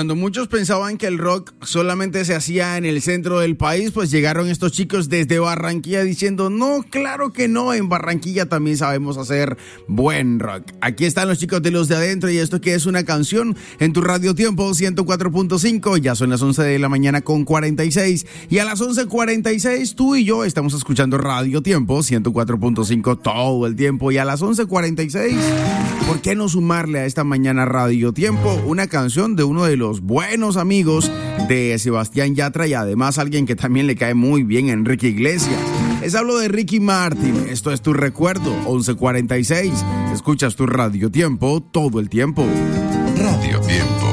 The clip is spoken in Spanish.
cuando muchos pensaban que el rock solamente se hacía en el centro del país, pues llegaron estos chicos desde Barranquilla diciendo, no, claro que no, en Barranquilla también sabemos hacer buen rock. Aquí están los chicos de Los de Adentro y esto que es una canción en tu Radio Tiempo 104.5, ya son las 11 de la mañana con 46 y a las 11:46 tú y yo estamos escuchando Radio Tiempo 104.5 todo el tiempo y a las 11:46, ¿por qué no sumarle a esta mañana Radio Tiempo una canción de uno de los buenos amigos de Sebastián Yatra y además alguien que también le cae muy bien, Enrique Iglesias? Les hablo de Ricky Martin, esto es Tu Recuerdo, 11:46, escuchas tu Radio Tiempo todo el tiempo. Radio Tiempo.